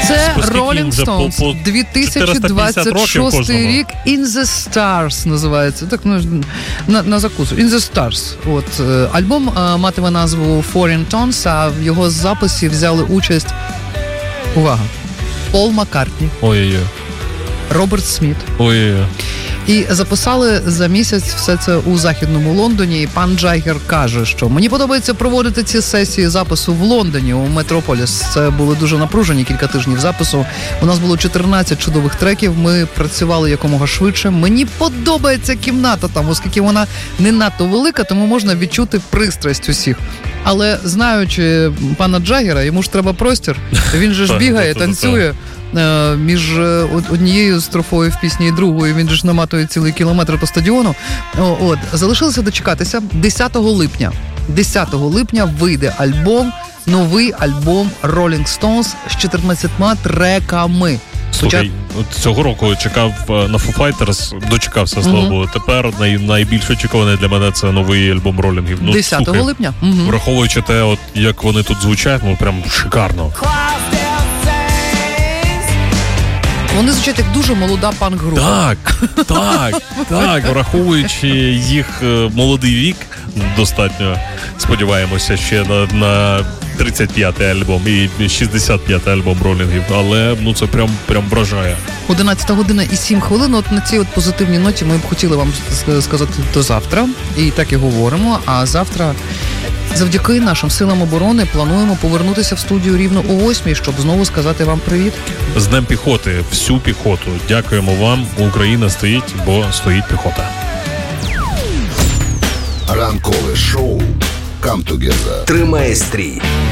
Це Rolling Stones, 2026 рік, In the Stars називається. Так, на закусу. In the Stars. От, альбом матиме назву Foreign Tones, а в його записі взяли участь, увага, Пол Маккартні, ой-ой-ой, Роберт Сміт. Ой-ой-ой. І записали за місяць все це у Західному Лондоні. І пан Джаггер каже, що мені подобається проводити ці сесії запису в Лондоні, у Метрополіс. Це були дуже напружені кілька тижнів запису. У нас було 14 чудових треків, ми працювали якомога швидше. Мені подобається кімната там, оскільки вона не надто велика, тому можна відчути пристрасть усіх. Але знаючи пана Джаггера, йому ж треба простір. Він же ж бігає, танцює. Між однією строфою в пісні і другою, він же ж наматує цілий кілометр по стадіону. От, залишилося дочекатися 10 липня. 10 липня вийде альбом, новий альбом Rolling Stones з 14 треками. Слухай, цього року чекав на Foo Fighters, дочекався, слава Богу. Тепер найбільш очікуваний для мене це новий альбом ролінгів. 10 липня. Враховуючи те, от, як вони тут звучать, прям шикарно. Вони звучать як дуже молода панк-група. Так, враховуючи їх молодий вік, достатньо, сподіваємося, ще на 35-й альбом і 65-й альбом ролінгів, але це прям вражає. 11 година і 7 хвилин, от на цій позитивній ноті ми б хотіли вам сказати до завтра, і так і говоримо, а завтра завдяки нашим силам оборони плануємо повернутися в студію рівно о 8-й, щоб знову сказати вам привіт. З Днем піхоти, всю піхоту. Дякуємо вам. Україна стоїть, бо стоїть піхота. Ранкове шоу Come Together. Тримає стрій.